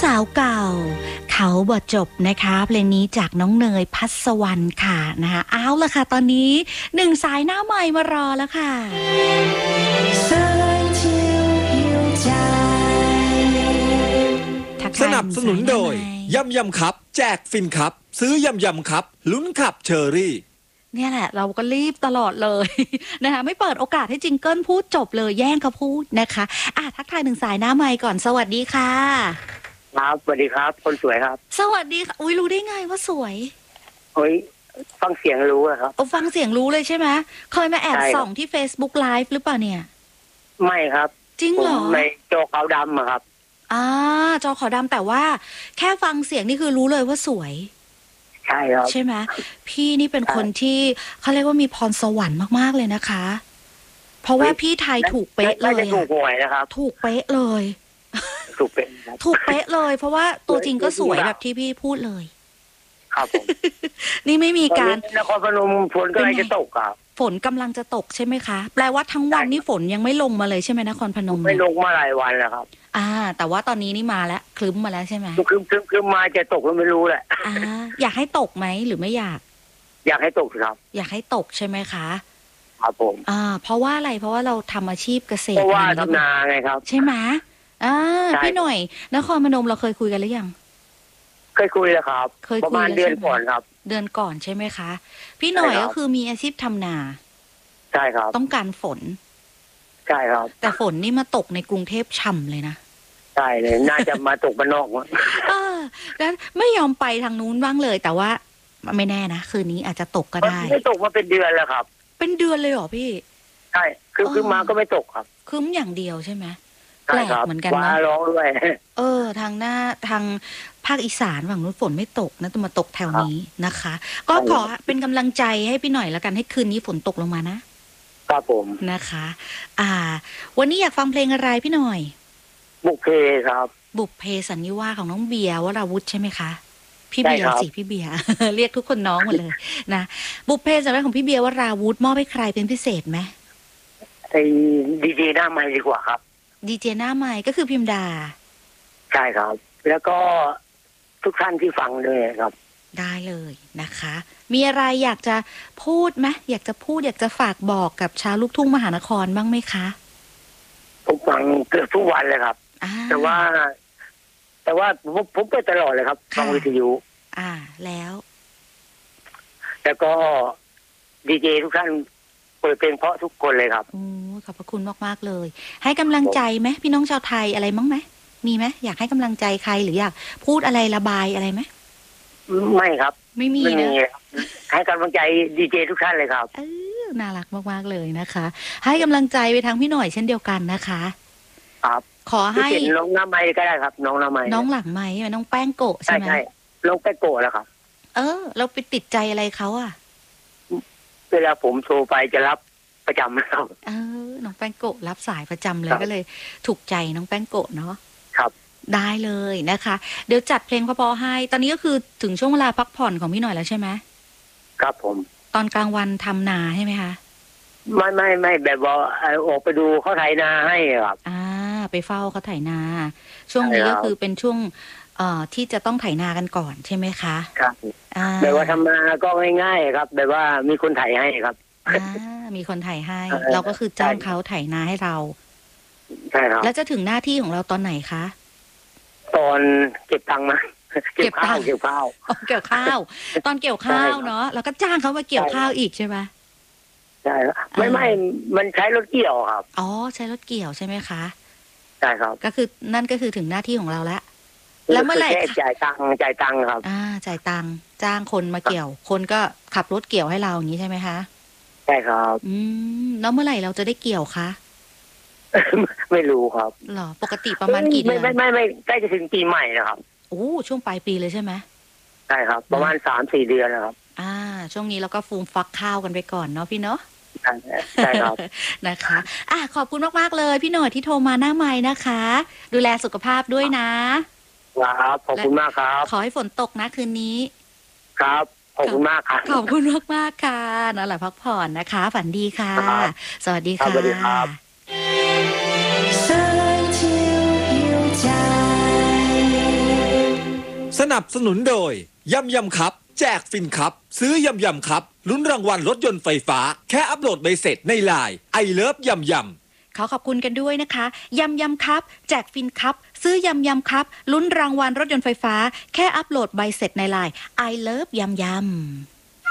าวเก่าเขาบ่จบนะคะเพลงนี้จากน้องเนยพัสวรรณค่ะนะคะเอาละค่ะตอนนี้1สายหน้าใหม่มารอแล้วค่ะสนับสนุนโดยยำยำครับแจกฟินครับซื้อยำยำครับลุ้นขับเชอรี่เนี่ยแหละเราก็รีบตลอดเลยนะคะไม่เปิดโอกาสให้จิงเกิลพูดจบเลยแย่งเขาพูดนะคะทักทาย1สายหน้าใหม่ก่อนสวัสดีค่ะครับสวัสดีครับคนสวยครับสวัสดีค่ะอุ๊ยรู้ได้ไงว่าสวยเฮ้ยฟังเสียงรู้ครับฟังเสียงรู้เลยใช่ไหมเคยมาแอบส่องที่ Facebook Live หรือเปล่าเนี่ยไม่ครับจริงเหรอในจอขาวดำครับจอขาวดำแต่ว่าแค่ฟังเสียงนี่คือรู้เลยว่าสวยใช่ครับใช่ไหมพี่นี่เป็นคนที่เขาเรียกว่ามีพรสวรรค์มากๆเลยนะคะเพราะว่าพี่ไทยถูกเป๊ะเลยถูกหวยนะครับถูกเป๊ะเลยถูกเป๊ะถูกเป๊ะเลยเพราะว่าตัวจริงก็สวยแบบที่พี่พูดเลยครับผมนี่ไม่มีการนครพนมฝนกำลังจะตกครับฝนกำลังจะตกใช่ไหมคะแปลว่าทั้งวันนี่ฝนยังไม่ลงมาเลยใช่ไหมนครพนมไม่ลงมาหลายวันแล้วครับแต่ว่าตอนนี้นี่มาแล้วคลึ้มมาแล้วใช่ไหมคลึ้มมาจะตกก็ไม่รู้แหละอยากให้ตกไหมหรือไม่อยากให้ตกครับอยากให้ตกใช่ไหมคะครับผมเพราะว่าอะไรเพราะว่าเราทำอาชีพเกษตรเพราะว่าทำนาไงครับใช่ไหมพี่หน่อยนครพนมเราเคยคุยกันหรือยังเคยคุยแล้วครับประมาณเดือนก่อนครับเดือนก่อนใช่ไหมคะพี่หน่อยก็คือมีอาชีพทำนาใช่ครับต้องการฝนใช่ครับแต่ฝนนี่มาตกในกรุงเทพฉ่ำเลยนะใช่เลยน่าจะมาตกบ้านนอกแล้วไม่ยอมไปทางนู้นบ้างเลยแต่ว่าไม่แน่นะคืนนี้อาจจะตกก็ได้ไม่ตกมาเป็นเดือนแล้วครับเป็นเดือนเลยเหรอพี่ใช่คือมาก็ไม่ตกครับคืมอย่างเดียวใช่ไหมแปลกเหมือนกันนะฟ้าร้องด้วยทางภาคอีสานฝั่งนู้นฝนไม่ตกนะจะมาตกแถวนี้นะคะก็ขอเป็นกำลังใจให้พี่หน่อยแล้วกันให้คืนนี้ฝนตกลงมานะครับผมนะคะวันนี้อยากฟังเพลงอะไรพี่หน่อยบุพเพครับบุพเพสันนิวาสของน้องเบียร์วราวุธใช่ไหมคะพี่เบียร์สิพี่เบียร์ เรียกทุกคนน้องหมดเลยนะบุพเพสันนิวาสของพี่เบียร์วราวุธมอบให้ใครเป็นพิเศษไหมไอ้ดีเจหน้าไมค์ดีกว่าครับดีเจหน้าไมค์ก็คือพิมดาใช่ครับแล้วก็ทุกท่านที่ฟังด้วยครับได้เลยนะคะมีอะไรอยากจะพูดไหมอยากจะพูดอยากจะฝากบอกกับชาวลูกทุ่งมหานครบ้างไหมคะผมฟังเกือบทุกวันเลยครับแต่ว่าผมเปิดตลอดเลยครับฟังวิทยุแล้วก็ดีเจทุกท่านเปิดเพลงเพราะทุกคนเลยครับขอบพระคุณมากๆเลยให้กำลังใจไหมพี่น้องชาวไทยอะไรมั้งไหมมีไหมอยากให้กำลังใจใครหรืออยากพูดอะไรระบายอะไรไหมไม่ครับไม่มีนะให้กำลังใจดีเจทุกท่านเลยครับน่ารักมากๆเลยนะคะให้กำลังใจไปทางพี่หน่อยเช่นเดียวกันนะคะครับขอให้น้องน้ำไม้ก็ได้ครับน้องน้ำไม้น้องหลังไม้น้องแป้งโกะใช่ไหมใช่น้องแป้งโกะแล้วครับเราไปติดใจอะไรเขาเวลาผมโทรไปจะรับประจำแล้วน้องแป้งโกะรับสายประจำเลยก็เลยถูกใจน้องแป้งโกะเนาะครับได้เลยนะคะเดี๋ยวจัดเพลงพอๆให้ตอนนี้ก็คือถึงช่วงเวลาพักผ่อนของพี่หน่อยแล้วใช่ไหมครับผมตอนกลางวันทำนาใช่ไหมคะไม่แบบว่าออกไปดูเขาไถนาให้ครับไปเฝ้าเขาไถนาช่วงนี้ก็คือเป็นช่วงที่จะต้องไถนากันก่อนใช่ไหมคะครับแบบว่าทำนาก็ง่ายๆครับแบบว่ามีคนไถให้ครับมีคนไถให้เราก็คือจ้างเขาไถนาให้เราใช่ครับแล้วจะถึงหน้าที่ของเราตอนไหนคะตอนเก็บตังค์มาเก็บข้าวเกี่ยวข้าวตอนเกี่ยวข้าวเนาะแล้วก็จ้างเขามาเกี่ยวข้าวอีกใช่ไหมใช่ไม่มันใช้รถเกี่ยวครับใช้รถเกี่ยวใช่ไหมคะใช่ครับก็คือนั่นก็คือถึงหน้าที่ของเราแล้วเมื่อไหร่จ่ายตังค์ครับจ่ายตังค์จ้างคนมาเกี่ยวคนก็ขับรถเกี่ยวให้เราอย่างนี้ใช่ไหมคะใช่ครับแล้วเมื่อไหร่เราจะได้เกี่ยวคะไม่รู้ครับหรอปกติประมาณกี่เดือนไม่ใกล้จะถึงปีใหม่นะครับช่วงปลายปีเลยใช่ไหมใช่ครับประมาณ 3-4 เดือนนะครับช่วงนี้เราก็ฟูมฟักข้าวกันไปก่อนเนาะพี่เนาะใช่ครับนะคะขอบคุณมากๆเลยพี่หน่อยที่โทรมาหน้าไมค์นะคะดูแลสุขภาพด้วยนะครับขอบคุณมากครับขอให้ฝนตกนะคืนนี้ครับขอบคุณมากครับขอบคุณมากๆค่ะนอนหลับพักผ่อนนะคะฝันดีค่ะสวัสดีค่ะสวัสดีครับ想就有ใจสนับสนุนโดยยำยำครับแจกฟินครับซื้อยำยำครับลุ้นรางวัลรถยนต์ไฟฟ้าแค่อัปโหลดใบเสร็จในไลน์ไอเลิฟยำยำขอขอบคุณกันด้วยนะคะยำยำครับแจกฟินครับซื้อยำยำครับลุ้นรางวัลรถยนต์ไฟฟ้าแค่อัปโหลดใบเสร็จในไลน์ I love ยำยำ